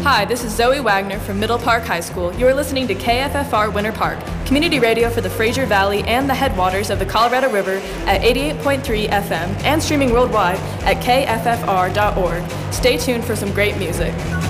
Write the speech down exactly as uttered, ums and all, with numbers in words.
Hi, this is Zoe Wagner from Middle Park High School. You are listening to K F F R Winter Park, community radio for the Fraser Valley and the headwaters of the Colorado River at eighty-eight point three F M and streaming worldwide at K F F R dot org. Stay tuned for some great music.